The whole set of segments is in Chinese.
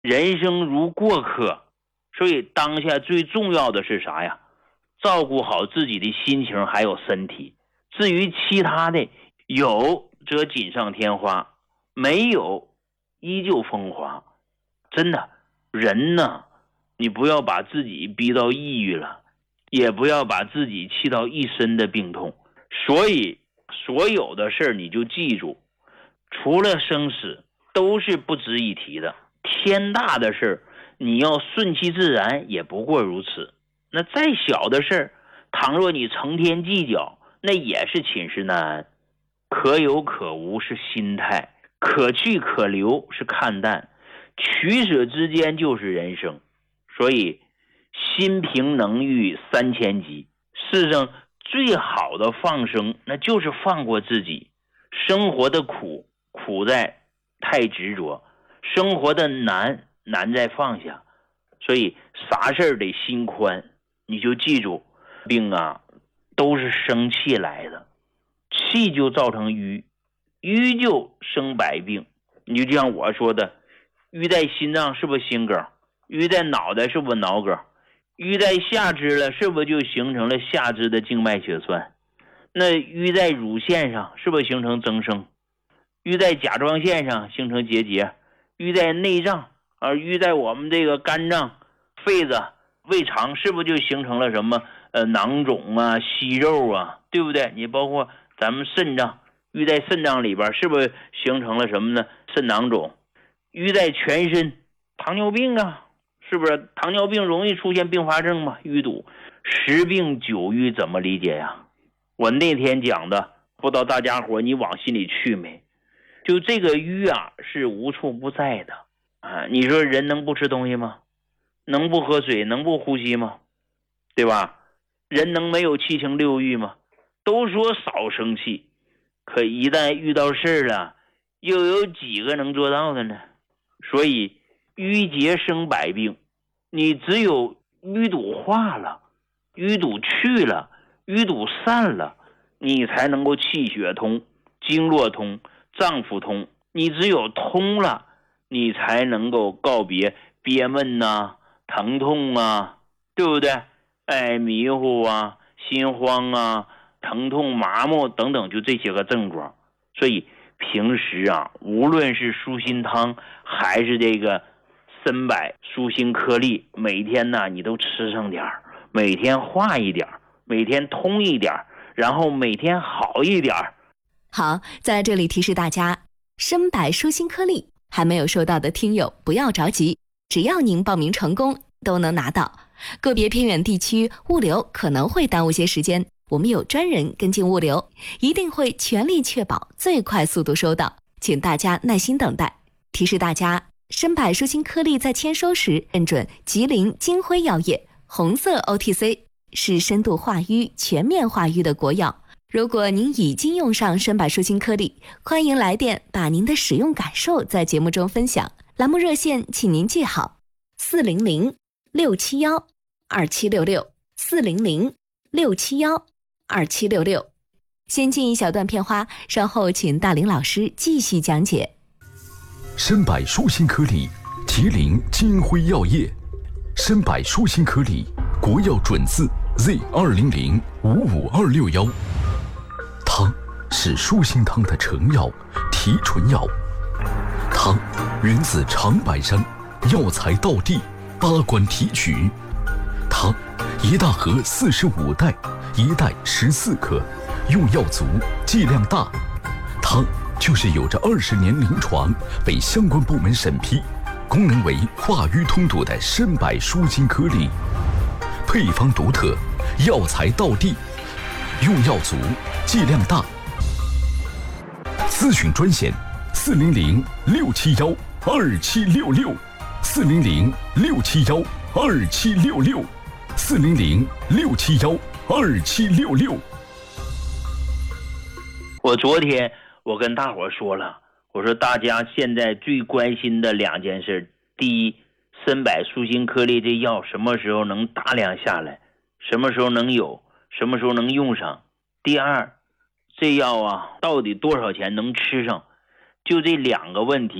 人生如过客，所以当下最重要的是啥呀？照顾好自己的心情还有身体。至于其他的，有则锦上添花，没有依旧风华。真的，人呢，你不要把自己逼到抑郁了，也不要把自己气到一身的病痛。所以所有的事你就记住，除了生死都是不值一提的。天大的事你要顺其自然，也不过如此。那再小的事倘若你成天计较，那也是寝食难安。可有可无是心态，可去可留是看淡，取舍之间就是人生。所以心平能御3000疾，世上最好的放生，那就是放过自己。生活的苦，苦在太执着；生活的难，难在放下。所以啥事得心宽，你就记住，病啊都是生气来的，气就造成瘀，瘀就生百病。你就像我说的，瘀在心脏是不是心梗？瘀在脑袋是不是脑梗？瘀在下肢了，是不是就形成了下肢的静脉血栓？那瘀在乳腺上，是不是形成增生？瘀在甲状腺上形成结节，瘀在内脏瘀在我们这个肝脏、肺子、胃肠，是不是就形成了什么囊肿啊、息肉啊，对不对？你包括咱们肾脏，瘀在肾脏里边，是不是形成了什么呢？肾囊肿。瘀在全身，糖尿病啊，是不是糖尿病容易出现并发症嘛？淤堵，10病9瘀怎么理解呀？我那天讲的，不知道大家伙你往心里去没？就这个瘀啊，是无处不在的啊！你说人能不吃东西吗？能不喝水？能不呼吸吗？对吧？人能没有七情六欲吗？都说少生气，可一旦遇到事了，又有几个能做到的呢？所以瘀结生百病，你只有淤堵化了，淤堵去了，淤堵散了，你才能够气血通，经络通，脏腑通。你只有通了，你才能够告别憋闷啊、疼痛啊，对不对？迷糊啊、心慌啊、疼痛麻木等等，就这些个症状。所以平时啊，无论是舒心汤还是这个参柏舒心颗粒，每天呢你都吃上点，每天化一点，每天通一点，然后每天好一点。 好，在这里提示大家，参柏舒心颗粒还没有收到的听友不要着急，只要您报名成功都能拿到。个别偏远地区物流可能会耽误些时间，我们有专人跟进物流，一定会全力确保最快速度收到，请大家耐心等待。提示大家，参柏舒心颗粒在签收时认准吉林金辉药业红色 OTC， 是深度化瘀、全面化瘀的国药。如果您已经用上参柏舒心颗粒，欢迎来电把您的使用感受在节目中分享。栏目热线请您记好：400-671-2766，400-671-2766。先进一小段片花，稍后请大林老师继续讲解。 参柏舒心颗粒，吉林金辉药业。参柏舒心颗粒，国药准字 Z200-55261。汤是舒心汤的成药、提纯药。汤源自长白山，药材道地，八关提取。汤一大盒45袋，一袋14克，用药足，剂量大。汤就是有着20年临床，被相关部门审批，功能为化瘀通堵的参柏舒心颗粒。配方独特，药材道地，用药足，剂量大。咨询专线400-671-2766，400-671-2766，400-671-2766。 我昨天我跟大伙说了，我说大家现在最关心的2件事，第一，参柏舒心颗粒这药什么时候能大量下来，什么时候能有，什么时候能用上。第二，这药啊到底多少钱能吃上。就这2个问题，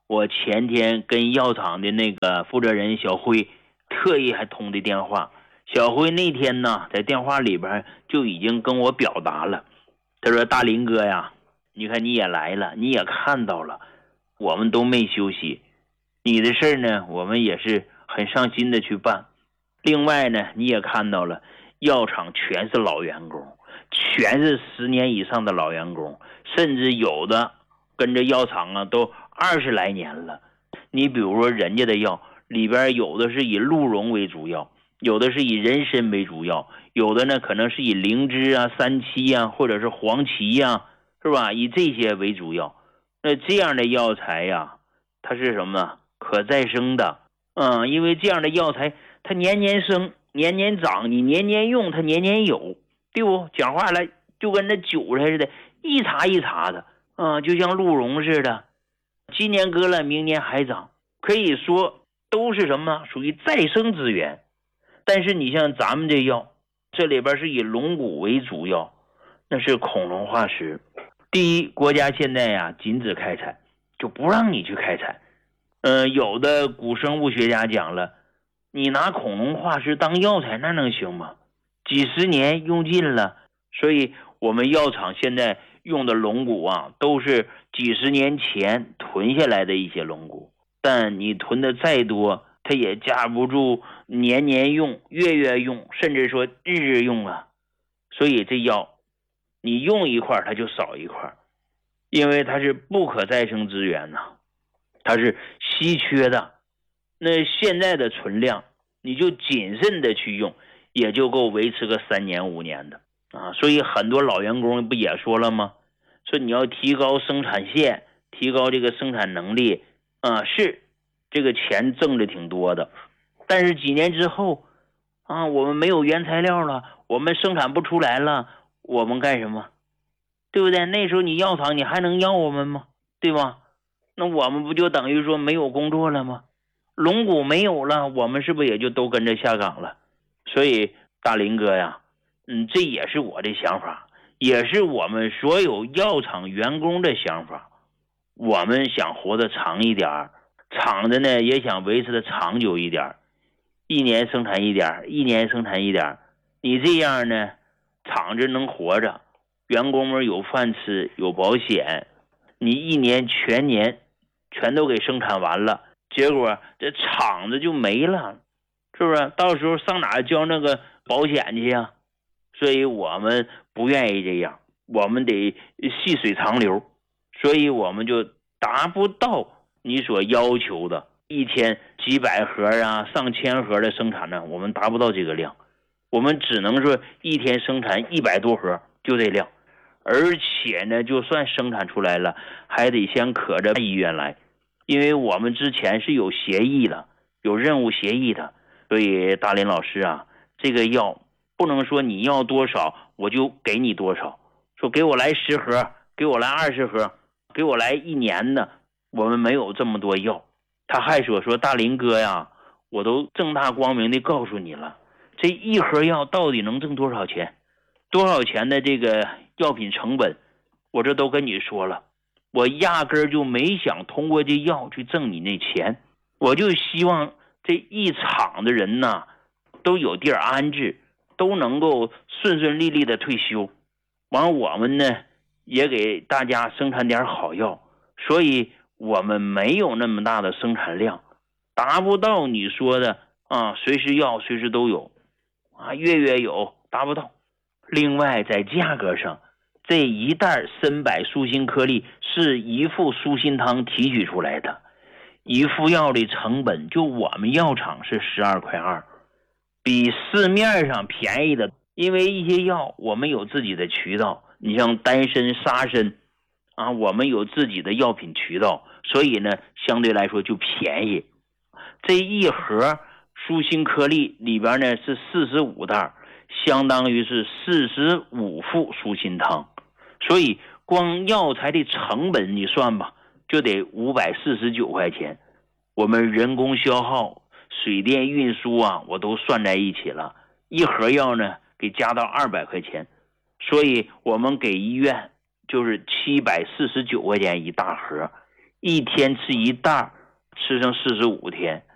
我前天跟药厂的那个负责人小辉特意还通的电话，小辉那天呢在电话里边就已经跟我表达了，他说大林哥呀，你看你也来了，你也看到了，我们都没休息，你的事呢我们也是很上心的去办，另外呢你也看到了，药厂全是老员工，全是10年以上的老员工，甚至有的跟着药厂啊都20来年了。你比如说人家的药里边有的是以鹿茸为主要，有的是以人参为主要，有的呢可能是以灵芝啊、三七啊或者是黄芪啊，是吧，以这些为主要。那这样的药材呀，它是什么呢？可再生的。因为这样的药材它年年生年年长，你年年用它年年有，对不？讲话来就跟那韭菜似的，一茬一茬的，就像鹿茸似的，今年割了明年还长，可以说都是什么？属于再生资源。但是你像咱们这药，这里边是以龙骨为主要，那是恐龙化石。第一，国家现在呀禁止开采，就不让你去开采。有的古生物学家讲了，你拿恐龙化石当药材那能行吗？几十年用尽了，所以我们药厂现在用的龙骨啊，都是几十年前囤下来的一些龙骨，但你囤的再多，它也架不住年年用、月月用，甚至说日日用啊。所以这药你用一块它就少一块，因为它是不可再生资源呐，它是稀缺的。那现在的存量你就谨慎的去用，也就够维持个3年5年的啊。所以很多老员工不也说了吗？说你要提高生产线，提高这个生产能力啊，是这个钱挣的挺多的，但是几年之后啊，我们没有原材料了，我们生产不出来了，我们干什么？对不对？那时候你药厂你还能要我们吗？对吧？那我们不就等于说没有工作了吗？龙骨没有了，我们是不是也就都跟着下岗了？所以大林哥呀，这也是我的想法，也是我们所有药厂员工的想法。我们想活得长一点，厂子呢也想维持的长久一点，一年生产一点，一年生产一点，你这样呢，厂子能活着，员工们有饭吃，有保险。你一年全年全都给生产完了，结果这厂子就没了，是不是？到时候上哪交那个保险去呀？所以我们不愿意这样，我们得细水长流，所以我们就达不到你所要求的一天几百盒啊、上千盒的生产呢，我们达不到这个量，我们只能说一天生产100多盒，就这量。而且呢，就算生产出来了，还得先可着医院来，因为我们之前是有协议的，有任务协议的。所以大林老师啊，这个药不能说你要多少我就给你多少，说给我来10盒，给我来20盒，给我来1年的，我们没有这么多药。他还说大林哥呀，我都正大光明的告诉你了，这一盒药到底能挣多少钱，多少钱的这个药品成本，我这都跟你说了，我压根儿就没想通过这药去挣你那钱，我就希望这一厂的人呐都有地儿安置，都能够顺顺利利的退休，完我们呢也给大家生产点好药，所以我们没有那么大的生产量，达不到你说的啊，随时要随时都有啊，月月有，达不到。另外在价格上，这一袋参柏舒心颗粒是一副舒心汤提取出来的，一副药的成本就我们药厂是12.2块，比市面上便宜的。因为一些药我们有自己的渠道，你像丹参、沙参啊，我们有自己的药品渠道，所以呢相对来说就便宜。这一盒舒心颗粒里边呢是45袋，相当于是45副舒心汤，所以光药材的成本你算吧，就得549块钱。我们人工消耗、水电运输啊，我都算在一起了，一盒药呢给加到200块钱，所以我们给医院就是749块钱一大盒， 一天吃一袋，吃上45天，